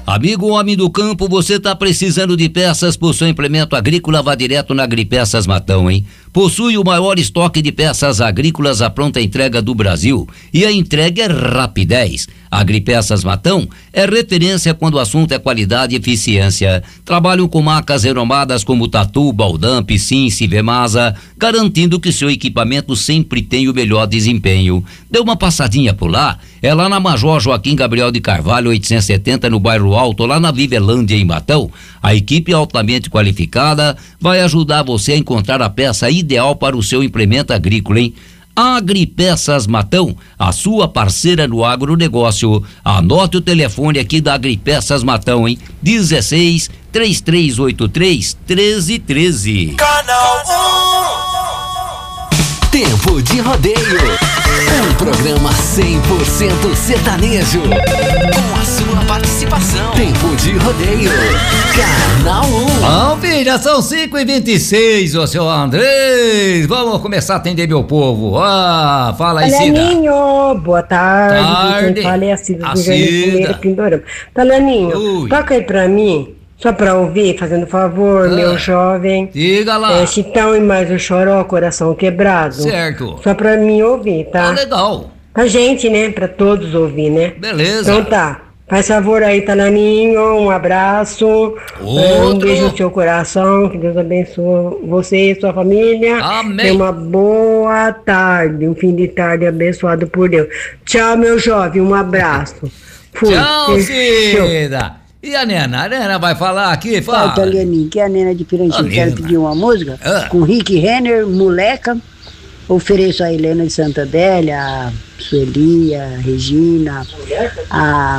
Amigo homem do campo, você tá precisando de peças pro seu implemento agrícola? Vá direto na Agripeças Matão, hein? Possui o maior estoque de peças agrícolas à pronta entrega do Brasil e a entrega é rapidez. A Agripeças Matão é referência quando o assunto é qualidade e eficiência. Trabalham com marcas renomadas como Tatu, Baldan, Piscin, Sivemasa, garantindo que seu equipamento sempre tem o melhor desempenho. Dê uma passadinha por lá, é lá na Major Joaquim Gabriel de Carvalho, 870, no bairro Alto, lá na Vivelândia, em Matão. A equipe altamente qualificada vai ajudar você a encontrar a peça ideal para o seu implemento agrícola, hein? Agripeças Matão, a sua parceira no agronegócio. Anote o telefone aqui da Agripeças Matão, hein? 16 3383 1313. Canal 1. Tempo de rodeio. Um programa 100% sertanejo. Com a sua participação. Tempo de rodeio. Canal 1. Filha, são 5h26, ô seu Andrés. Vamos começar a atender meu povo. Fala aí, Cida. Talaninho, boa tarde. Quem fala é a Cida do Jardim Pindorama. Talaninho, toca aí pra mim. Só pra ouvir, fazendo favor, meu jovem. Diga lá. Chitão e mais o Choró, Coração Quebrado. Certo. Só pra mim ouvir, tá? Legal. Pra gente, né? Pra todos ouvir, né? Beleza. Então tá. Faz favor aí, Talaninho. Um abraço. Um beijo no seu coração. Que Deus abençoe você e sua família. Amém. Tenha uma boa tarde. Um fim de tarde abençoado por Deus. Tchau, meu jovem. Um abraço. Fui. Tchau, Cida. E a Nena vai falar aqui, fala. Italianinho, que é a Nena de Pirantinho, quero pedir uma música com Rick Renner, Moleca. Ofereço a Helena de Santa Adélia, a Sueli, a Regina, a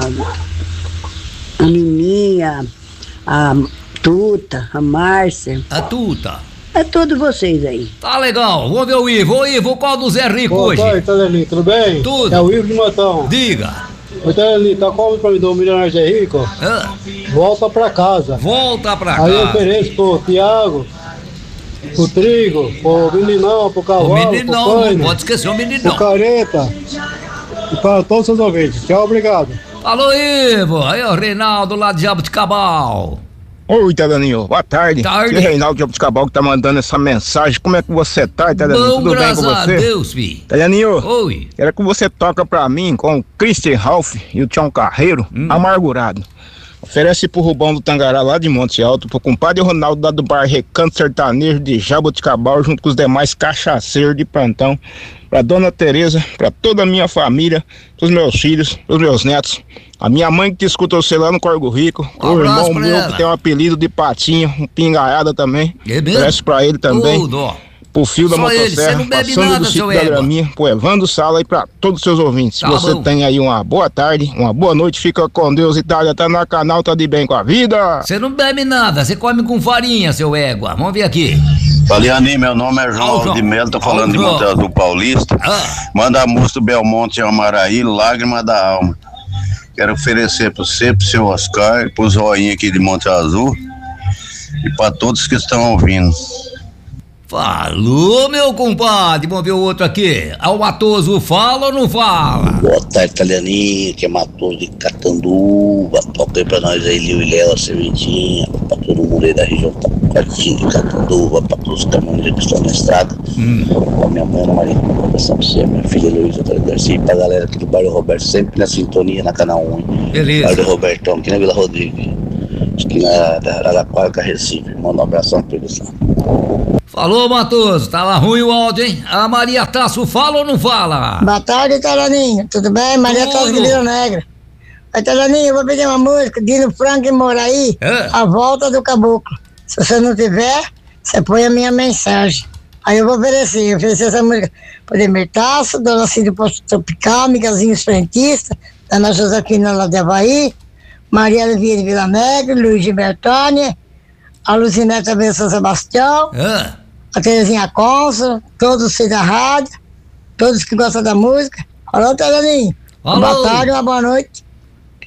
Nininha, a Tuta, a Márcia. A Tuta. É todos vocês aí. Tá legal, vamos ver o Ivo. Ô Ivo, qual do Zé Rico hoje? Boa tarde, Italianinho, tudo bem? Tudo. É o Ivo de Matão. Diga. Italianinho, tá como pra mim do Milionário Zé Rico? Volta pra casa. Volta pra Aí casa. eu ofereço pro Tiago, pro Trigo, pro Meninão, pro Cavalo, O Meninão, pro Paine, não pode esquecer o Meninão. pro Careta e para todos os seus ouvintes. Tchau, obrigado. Falou, Ivo. Aí, o Reinaldo lá de Jabuticabal. Oi, Italianinho, boa tarde. Tarde. Aqui é Reinaldo de Jabuticabal que tá mandando essa mensagem. Como é que você tá, Italianinho? Bom, Tudo bem com graças a você? Deus, filho. Italianinho, Oi. quero que você toca pra mim com o Christian Ralph e o Tião Carreiro, Amargurado. Oferece pro Rubão do Tangará lá de Monte Alto, pro compadre Ronaldo lá do bar Recanto Sertanejo de Jabuticabal, junto com os demais cachaceiros de plantão, pra Dona Tereza, pra toda a minha família, pros meus filhos, pros meus netos, a minha mãe que te escuta você lá no Corgo Rico, o irmão meu que tem um apelido de Patinha, um pingaiada também, oferece pra ele também. Pro fio da motosserra, passando do sítio da Graminha, pro Evandro Sala e pra todos os seus ouvintes. Tá Você bom. tem aí uma boa tarde, uma boa noite, fica com Deus, Itália, tá no canal, tá de bem com a vida. Você não bebe nada, você come com farinha, seu égua. Vamos ver aqui. Talianinho, meu nome é João de Melo, tô falando de Monte Azul Paulista. Manda a música do Belmonte e Amaraí, Lágrima da Alma. Quero oferecer pra você, pro seu Oscar, pro Zoinho aqui de Monte Azul e pra todos que estão ouvindo. Falou, meu compadre. Vamos ver o outro aqui. O Matoso fala ou não fala? Boa tarde, Italianinho, que é Matoso de Catanduva. Toca aí pra nós aí, Lio e Léo, a cervejinha, pra todo mundo aí da região Quartinho de Catanduva, pra todos os caminhoneiros que estão na estrada. Pra minha mãe, Ana Maria, pra conversar pra você, minha filha Luísa, Garcia, e pra galera aqui do bairro Roberto, sempre na sintonia na Canal 1. Beleza. Bairro Robertão, aqui na Vila Rodrigo, aqui na Araraquara, Recife. Manda um abração pra eles lá. Falou, Matoso. Tava ruim o áudio, hein? A Maria Tasso fala ou não fala? Boa tarde, Italianinho. Tudo bem? Maria Tasso de Rio Negra. Italianinho, eu vou pedir uma música, Dino Franco e Moraí, A Volta do Caboclo. Se você não tiver, você põe a minha mensagem. Aí eu vou oferecer essa música para Demir Tasso, Dona Cida Posto Tropical, Migazinhos Frentista, Ana Josefina lá de Havaí, Maria Elvira de Vila Negra, Luiz de Bertone, a Luzineta de São Sebastião, a Terezinha Consul, todos os da rádio, todos que gostam da música. Alô, Italianinho. Boa tarde, uma boa noite.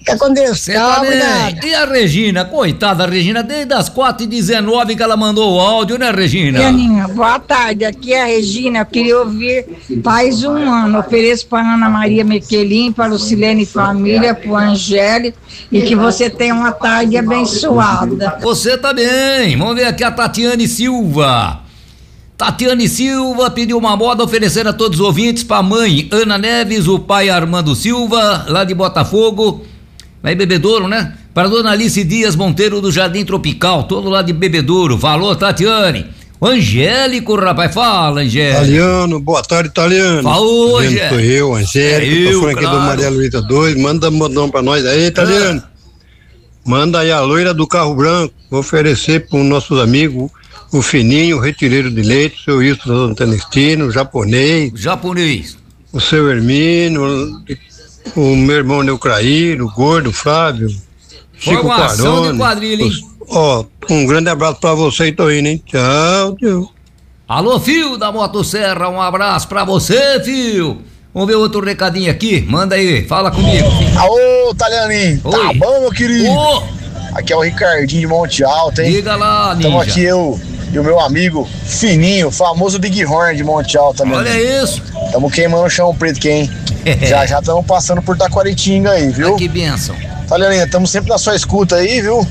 Fica com Deus. Tchau, cuidado. E a Regina, coitada, a Regina, desde as 4h19 que ela mandou o áudio, né, Regina? Janinha, boa tarde, aqui é a Regina, eu queria ouvir faz um ano, ofereço para Ana Maria Mequelim, para o Silene Família, para o Angélico, e que você tenha uma tarde abençoada. Você também, vamos ver aqui a Tatiane Silva. Tatiane Silva pediu uma moda oferecer a todos os ouvintes, para a mãe Ana Neves, o pai Armando Silva, lá de Botafogo, lá em Bebedouro, né? Para dona Alice Dias Monteiro do Jardim Tropical, todo lá de Bebedouro. Falou, Tatiane. O Angélico, rapaz, fala, Angélico. Italiano, boa tarde, Italiano. Falou, Angélico. Sou eu, Angélico, tô falando aqui do Maria Luísa 2, manda modão pra nós aí, Italiano. Manda aí a loira do carro branco, vou oferecer para os nossos amigos, o Fininho, o Retireiro de Leite, o seu Wilson Antanestino, o japonês. O seu Hermínio, o meu irmão Neucraíro, o Gordo, o Flávio, Chico Quarone. Um grande abraço pra você e tô indo, hein? Tchau, tchau. Alô, Fio da Motosserra, um abraço pra você, Fio. Vamos ver outro recadinho aqui, manda aí, fala comigo. Alô, Talianinho, tá bom, meu querido? Aqui é o Ricardinho de Monte Alto, hein? Diga lá, Ninja. Estamos aqui, eu e o meu amigo Fininho, o famoso Big Horn de Monte Alto também. Olha isso. Estamos queimando o chão preto aqui, hein? Já estamos passando por Taquaritinga aí, viu? Que bênção. Talianinho, estamos sempre na sua escuta aí, viu?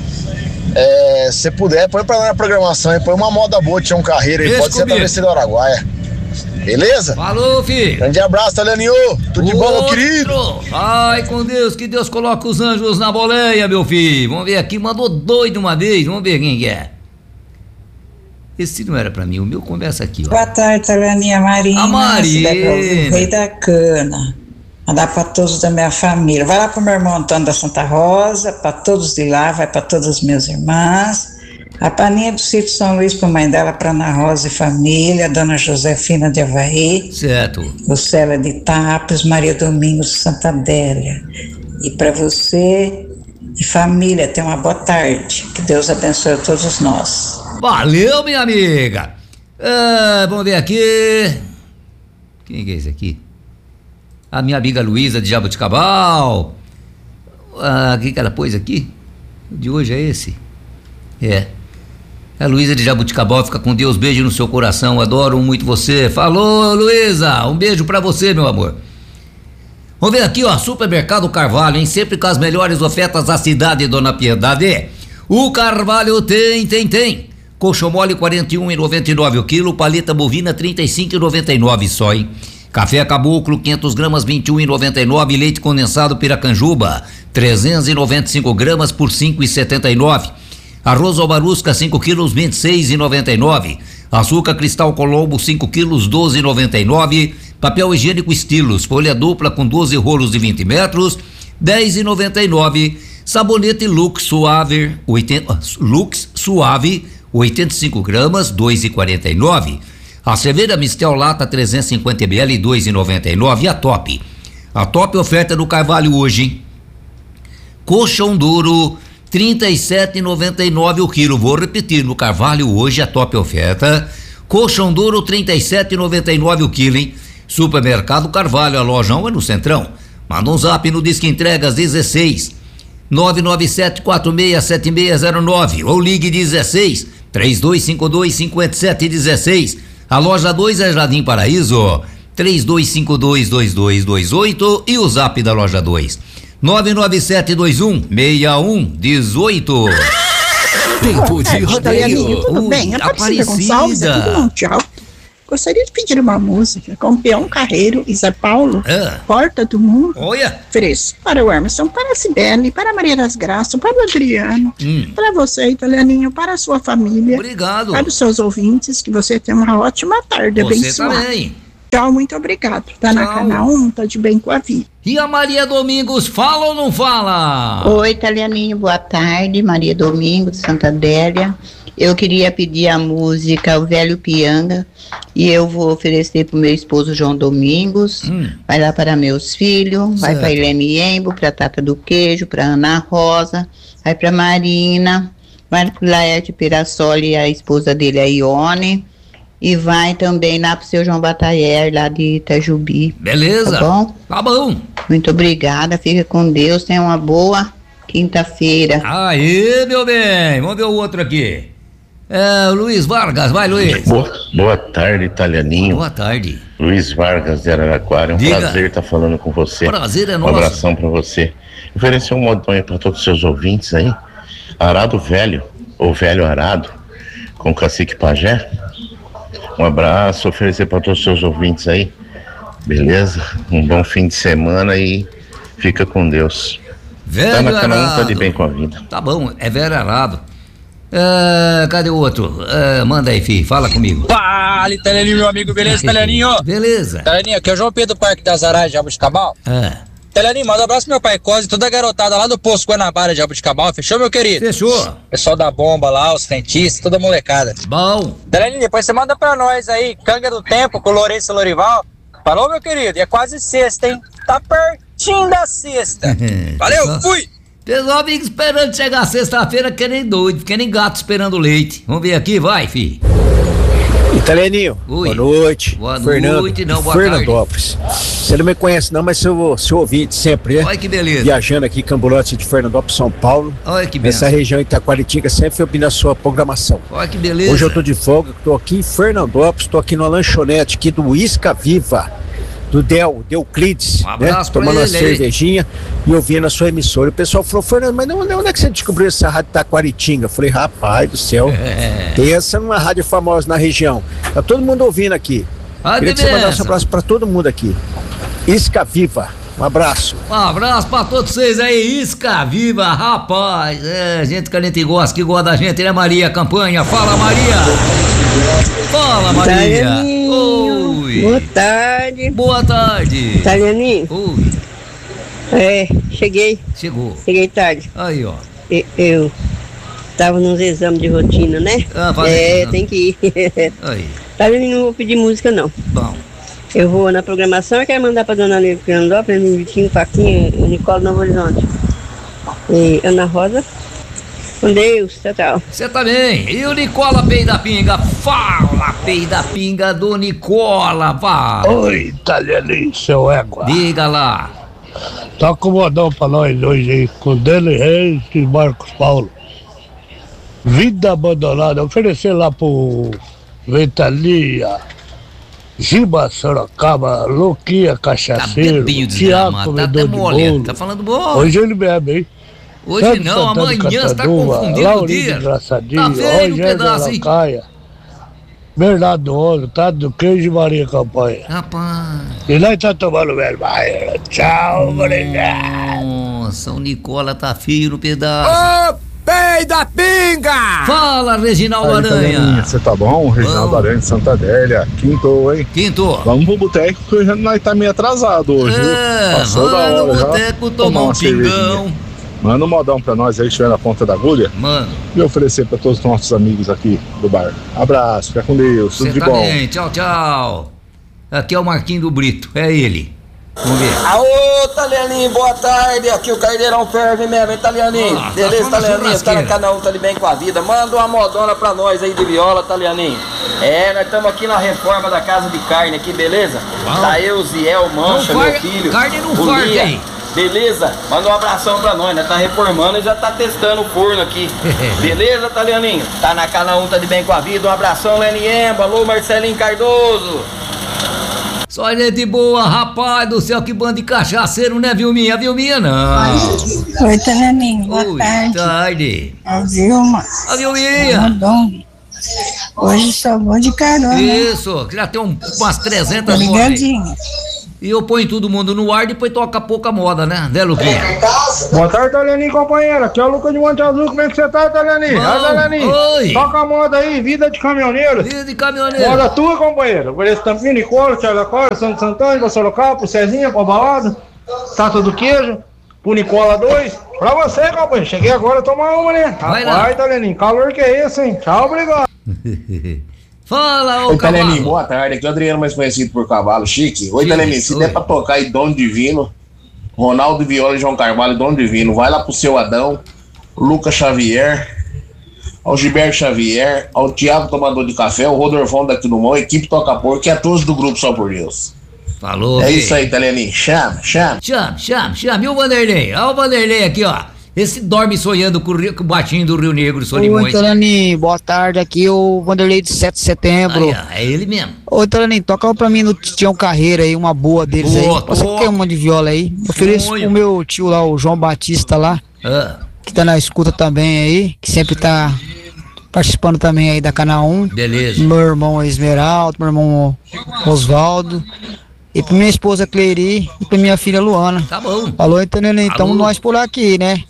Se puder, põe pra lá na programação e põe uma moda boa de Tião Carreiro aí, pode ser atravessar do Araguaia. Beleza? Falou, filho. Grande abraço, Talianinho. Tudo de bom, meu querido? Ai, com Deus, que Deus coloque os anjos na boleia, meu filho. Vamos ver aqui, mandou doido uma vez, vamos ver quem é. Esse não era pra mim, o meu começa aqui, ó. Boa tarde, Talianinha Marina. A Marina. Rei da Cana. Mandar pra todos da minha família. Vai lá pro meu irmão Antônio da Santa Rosa, pra todos de lá, vai pra todas as minhas irmãs. A Paninha do Sítio São Luís, pra mãe dela, pra Ana Rosa e família, a Dona Josefina de Avaí. Certo. Lucélia de Tapes, Maria Domingos de Santa Adélia. E pra você e família, tenha uma boa tarde. Que Deus abençoe a todos nós. Valeu, minha amiga. Vamos ver aqui. Quem é esse aqui? A minha amiga Luísa de Jaboticabal. O que ela pôs aqui? O de hoje é esse? A Luísa de Jaboticabal, fica com Deus, beijo no seu coração, adoro muito você. Falou, Luísa, um beijo pra você, meu amor. Vamos ver aqui, ó, Supermercado Carvalho, hein? Sempre com as melhores ofertas da cidade, Dona Piedade. O Carvalho tem. Coxo mole 41,99 o quilo, paleta bovina 35,99 só, hein? Café Caboclo 500 gramas 21,99, leite condensado Piracanjuba 395 gramas por 5,79. Arroz Albarusca 5 quilos 26,99. Açúcar Cristal Colombo 5 quilos 12,99. Papel higiênico Estilos, folha dupla com 12 rolos de 20 metros 10,99. Sabonete Lux Suave 85 gramas 2,49. A cerveja Mistel Lata 350 ml 2,99. A top oferta do Carvalho hoje, hein? Colchão duro 37,99 o quilo. Vou repetir, no Carvalho hoje a top oferta. Colchão duro 37,99 o quilo, hein? Supermercado Carvalho, a loja 1 é no Centrão. Manda um zap no Disque Entregas 16 997467609 ou ligue 16 3252-5716. A loja 2 é Jardim Paraíso 3252-2228 e o zap da loja 2 99721-6118. Tempo de rodeio. Tudo bem? Aparecida Gonçalves aqui do Monte Alto. Gostaria de pedir uma música com Peão Carreiro e Zé Paulo, Porta do Mundo. Ofereço para o Emerson, para a Cibele, para a Maria das Graças, para o Adriano, para você, Italianinho, para a sua família. Obrigado. Para os seus ouvintes, que você tenha uma ótima tarde abençoada. Você também. Tchau, muito obrigado. Tá na Canal 1, tá de bem com a vida. E a Maria Domingos, fala ou não fala? Oi, Italianinho, boa tarde. Maria Domingos, de Santa Adélia. Eu queria pedir a música O Velho Pianga e eu vou oferecer para o meu esposo João Domingos, vai lá para meus filhos, vai para Helene Embo, para Tata do Queijo, para Ana Rosa, vai para Marina, vai para Laerte Pirassoli e a esposa dele, a Ione, e vai também lá pro seu João Batayer, lá de Itajubi. Beleza. Tá bom? Tá bom. Muito obrigada, fica com Deus, tenha uma boa quinta-feira. Aí, meu bem, vamos ver o outro aqui. Luiz Vargas, vai, Luiz. Boa tarde, Italianinho. Boa tarde. Luiz Vargas de Araraquara, prazer estar falando com você. Prazer é nosso. Um abração pra você. Oferecer um modão aí pra todos os seus ouvintes aí. Arado Velho, ou Velho Arado, com Cacique Pajé. Um abraço, oferecer pra todos os seus ouvintes aí. Beleza? Um bom fim de semana e fica com Deus. Velho tá na canal, tá de Arado. bem com a vida. Tá bom, é Velho Arado. Cadê o outro? Manda aí, filho, fala comigo. Fala, Italianinho, meu amigo, beleza, Italianinho? Beleza. Italianinho, aqui é o João Pedro do Parque das Araias de Jabuticabal. Italianinho, manda um abraço pro meu pai Cose e toda a garotada lá do Poço Guanabara de Jabuticabal, fechou, meu querido? Fechou. Pessoal da bomba lá, os frentistas, toda a molecada. Bom. Italianinho, depois você manda pra nós aí, Canga do Tempo com o Lourenço Lorival. Falou, meu querido? E é quase sexta, hein? Tá pertinho da sexta. Valeu, fui! Pessoal fica esperando chegar sexta-feira que nem doido, que nem gato esperando leite. Vamos ver aqui, vai, filho. Italianinho, Oi. boa noite. Boa Fernando, noite, não, boa Fernandópolis. Você não me conhece não, mas seu ouvinte sempre, né? Olha que beleza. Viajando aqui, Cambulote de Fernandópolis, São Paulo. Olha que beleza. Essa região Itaquaritinga, sempre fui ouvindo a sua programação. Olha que beleza. Hoje eu tô de folga, tô aqui em Fernandópolis, tô aqui numa lanchonete aqui do Isca Viva, do Deuclides, né? Tomando uma cervejinha e ouvindo a sua emissora. O pessoal falou, Fernando, mas onde é que você descobriu essa rádio Itaquaritinga? Eu falei, rapaz do céu, pensa numa rádio famosa na região. Tá todo mundo ouvindo aqui. Queria que você mandasse um abraço pra todo mundo aqui. Isca Viva, um abraço. Um abraço pra todos vocês aí, Isca Viva, rapaz. Gente que a gente gosta, que gosta da gente, né, Maria Campanha? Fala, Maria. Fala, Maria. Oi. Boa tarde. Boa tarde. Italianinho? Oi. Cheguei. Chegou. Cheguei tarde. Aí, ó. Eu tava nos exames de rotina, né? Tem que ir. Aí. Italianinho, não vou pedir música, não. Bom. Eu vou na programação e quero mandar pra Dona Lívia Fernandópolis, Vitinho, Paquinha, Nicole Novo Horizonte. E Ana Rosa. Com Deus, tchau. Você tá bem. E o Nicola Peida Pinga? Fala, Peida Pinga do Nicola, vá. Oi, Italianinho, seu égua. Diga lá. Tá com modão pra nós hoje aí, com Dele Reis e Marcos Paulo. Vida Abandonada, oferecer lá pro Ventalia, Giba Sorocaba, Louquinha Cachaceiro, Tiago Comedor de Bolo. Tá falando bom. Hoje ele bebe, hein? Hoje Santo não, Santana amanhã você tá confundindo o dia. Engraçadinho, Tá feio um Rogério pedaço, hein? Alacaia, Bernardo Olo, Tato do Queijo e Maria Campanha. Rapaz. E nós tá tomando velho. Tchau, obrigado. Nossa, o Nicola tá feio no pedaço. Ô, Peida Pinga! Fala, Reginaldo Aranha. Você tá bom? Reginaldo Aranha de Santa Adélia. Quintou, hein? Quintou. Vamos pro boteco, porque nós tá meio atrasado hoje, viu? Passou da hora no já. boteco tomar um pingão. Manda um modão pra nós aí, estiver na ponta da agulha. Mano. E oferecer pra todos os nossos amigos aqui do bar. Abraço, fica com Deus, tudo de tá bom. Bem, tchau, tchau. Aqui é o Marquinho do Brito, é ele. Vamos ver. Aô, Italianinho, boa tarde. Aqui o Carneirão ferve mesmo, hein, Italianinho? Beleza, Italianinho? Tá no canal, tá de bem com a vida. Manda uma modona pra nós aí de viola, Italianinho. Nós estamos aqui na reforma da casa de carne aqui, beleza? Tá eu, Ziel, Mancha, meu filho. Carne não farta, hein? Beleza? Manda um abração pra nós, né? Tá reformando e já tá testando o forno aqui. Beleza, Italianinho? Tá na canal, tá de bem com a vida. Um abração, Lenny Emba. Alô, Marcelinho Cardoso. Só gente boa, rapaz do céu, que bando de cachaceiro, né, Vilminha? Vilminha não. Oi, Italianinho, boa tarde. Tarde. É a Vilma. A Vilminha. Hoje só vou de carona. Isso, que já tem umas 300 ligadinho. E eu ponho todo mundo no ar, depois toca pouca moda, né? Luquinha? Boa tarde, Italianinho, companheira. Aqui é o Lucas de Monte Azul. Como é que você tá, Italianinho? Italianinho. Oi. Toca a moda aí, vida de caminhoneiro. Vida de caminhoneiro. Moda tua, companheiro. Ofereço tampinha, Nicola, Charla Cora, Santo Santana, Sorocaba, pro Cezinha, pro Balada, Taça do Queijo, pro Nicola 2. Pra você, companheiro. Cheguei agora a tomar uma, né? Vai, Italianinho. Calor que é esse, hein? Tchau, obrigado. Fala, ô Italianinho, boa tarde. Aqui é o Adriano, mais conhecido por Cavalo Chique. Oi, Italianinho, se der pra tocar aí Dom Divino, Ronaldo Viola e João Carvalho, Dom Divino, vai lá pro seu Adão, Lucas Xavier, ao Gilberto Xavier, ao Thiago Tomador de Café, ao Rodolfão daqui do Mão, equipe Toca Porco e a todos do grupo Só por Deus. Falou. É isso aí, Italianinho. Chama. E o Vanderlei? Olha o Vanderlei aqui, ó. Esse dorme sonhando com o baixinho do Rio Negro, Solimões. Oi, Italianinho, boa tarde. Aqui o Vanderlei de 7 de setembro. É ele mesmo. Ô, Italianinho, toca pra mim no Tião Carreira aí, uma boa deles aí. Você quer uma de viola aí? Ofereço pro meu tio lá, o João Batista lá, que tá na escuta também aí, que sempre tá participando também aí da Canal 1. Beleza. Meu irmão Esmeraldo, meu irmão Osvaldo. E pra minha esposa Cleiri e pra minha filha Luana. Tá bom. Falou, Italianinho, então nós por aqui, né?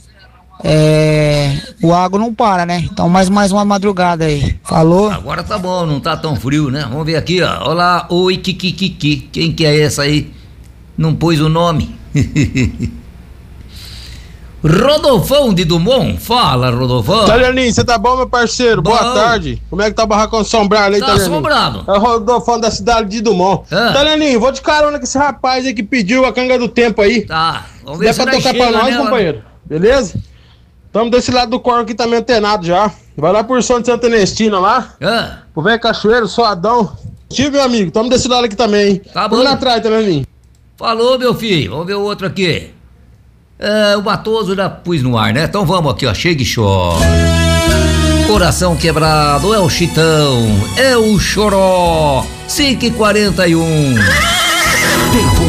O água não para, né? Então mais uma madrugada aí. Falou? Agora tá bom, não tá tão frio, né? Vamos ver aqui, ó. Olá, oi, Kikiki. Quem que é essa aí? Não pôs o nome. Rodolfão de Dumont. Fala, Rodolfão. Italianinho, você tá bom, meu parceiro? Bom. Boa tarde. Como é que tá o barracão assombrado aí, Italianinho? Tá assombrado. É o Rodolfão da cidade de Dumont. Italianinho, vou de carona com esse rapaz aí que pediu a canga do tempo aí. Tá. Vamos ver se pra tocar pra nós, companheiro. Beleza? Tamo desse lado do corpo aqui também antenado já. Vai lá por São de Santa Ernestina lá. Pro velho Cachoeiro, Suadão. Tive, meu amigo. Tamo desse lado aqui também, hein? Tá bom. Vamos lá atrás, Italianinho. Falou, meu filho. Vamos ver o outro aqui. O Matoso já pus no ar, né? Então vamos aqui, ó. Chega e chora. Coração quebrado, é o Chitão, é o Choró. 5h41. Tempo